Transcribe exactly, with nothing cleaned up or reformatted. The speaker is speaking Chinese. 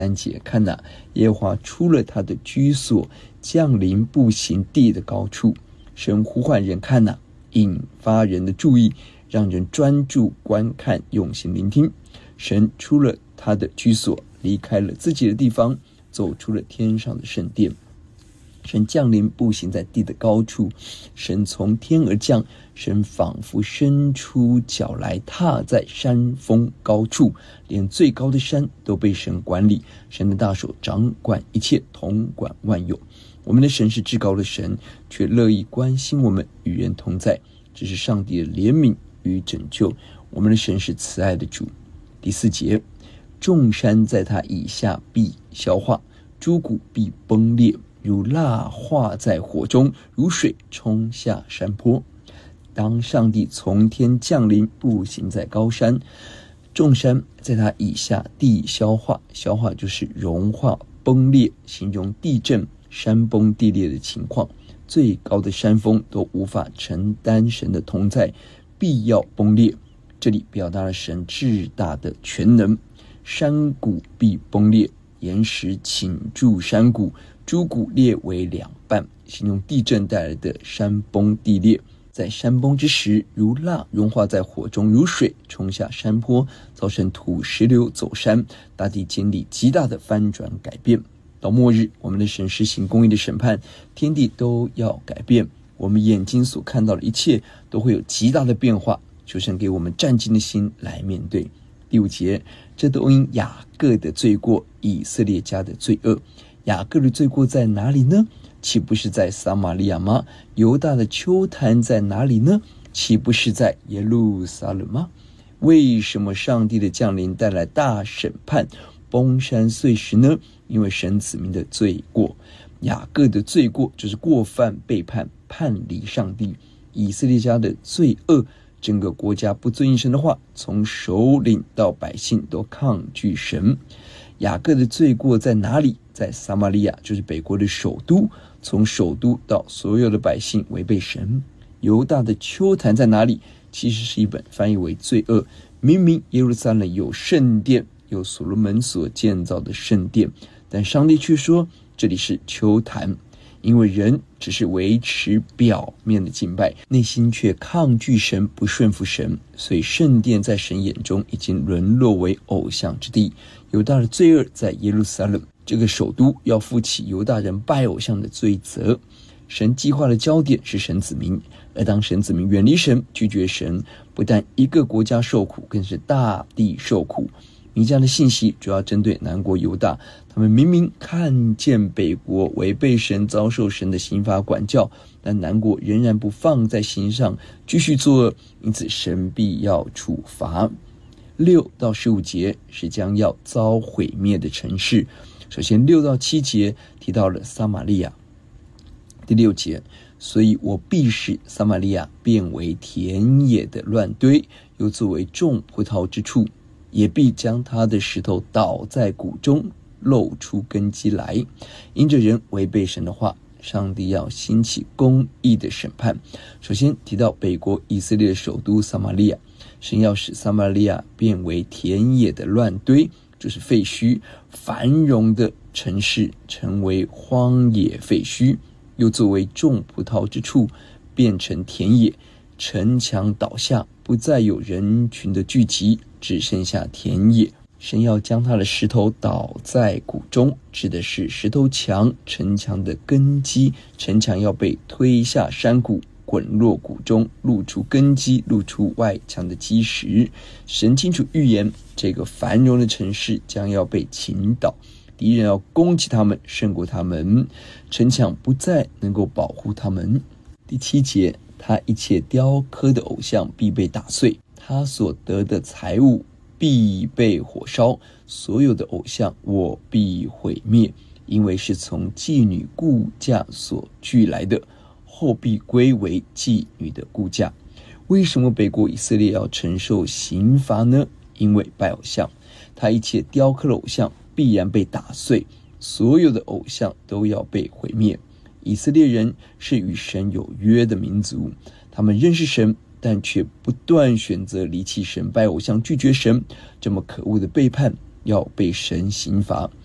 三节，看哪，耶和华出了他的居所，降临步行地的高处。神呼唤人，看哪，引发人的注意，让人专注观看，用心聆听。神出了他的居所，离开了自己的地方，走出了天上的圣殿。神降临步行在地的高处，神从天而降，神仿佛伸出脚来踏在山峰高处，连最高的山都被神管理。神的大手掌管一切，统管万有。我们的神是至高的神，却乐意关心我们，与人同在，这是上帝的怜悯与拯救。我们的神是慈爱的主。第四节，众山在他以下必消化，诸谷必崩裂，如蜡化在火中，如水冲下山坡。当上帝从天降临，步行在高山，众山在他以下地消化，消化就是融化崩裂，形容地震山崩地裂的情况。最高的山峰都无法承担神的同在，必要崩裂。这里表达了神至大的全能。山谷必崩裂，岩石倾注山谷，诸谷裂为两半，形容地震带来的山崩地裂。在山崩之时，如蜡融化在火中，如水冲下山坡，造成土石流走山，大地经历极大的翻转改变。到末日，我们的神施行公义的审判，天地都要改变，我们眼睛所看到的一切都会有极大的变化。求神给我们战兢的心来面对。第五节，这都因雅各的罪过，以色列家的罪恶。雅各的罪过在哪里呢？岂不是在撒玛利亚吗？犹大的邱坛在哪里呢？岂不是在耶路撒冷吗？为什么上帝的降临带来大审判，崩山碎石呢？因为神子民的罪过。雅各的罪过就是过犯背叛，叛离上帝。以色列家的罪恶，整个国家不遵行神的话，从首领到百姓都抗拒神。雅各的罪过在哪里？在撒玛利亚，就是北国的首都，从首都到所有的百姓违背神。犹大的邱坛在哪里？其实是一本翻译为罪恶。明明耶路撒冷有圣殿，有所罗门所建造的圣殿，但上帝却说这里是邱坛，因为人只是维持表面的敬拜，内心却抗拒神，不顺服神，所以圣殿在神眼中已经沦落为偶像之地。犹大的罪恶在耶路撒冷，这个首都要负起犹大人拜偶像的罪责。神计划的焦点是神子民，而当神子民远离神，拒绝神，不但一个国家受苦，更是大地受苦。弥迦的信息主要针对南国犹大，他们明明看见北国违背神，遭受神的刑罚管教，但南国仍然不放在心上，继续作恶，因此神必要处罚。六到十五节是将要遭毁灭的城市。首先六到七节提到了撒玛利亚。第六节，所以我必使撒玛利亚变为田野的乱堆，又作为种葡萄之处，也必将他的石头倒在谷中，露出根基来。因着人违背神的话，上帝要兴起公义的审判。首先提到北国以色列的首都撒玛利亚，神要使撒玛利亚变为田野的乱堆，就是废墟，繁荣的城市成为荒野废墟，又作为种葡萄之处，变成田野，城墙倒下，不再有人群的聚集，只剩下田野。神要将他的石头倒在谷中，指的是石头墙，城墙的根基，城墙要被推下山谷，滚落谷中，露出根基，露出外墙的基石。神清楚预言，这个繁荣的城市将要被倾倒，敌人要攻击他们，胜过他们，城墙不再能够保护他们。第七节，他一切雕刻的偶像必被打碎，他所得的财物必被火烧，所有的偶像我必毁灭，因为是从妓女雇价所聚来的，后必归为妓女的雇价。为什么北国以色列要承受刑罚呢？因为拜偶像，他一切雕刻的偶像必然被打碎，所有的偶像都要被毁灭。以色列人是与神有约的民族，他们认识神，但却不断选择离弃神，拜偶像，拒绝神，这么可恶的背叛要被神刑罚。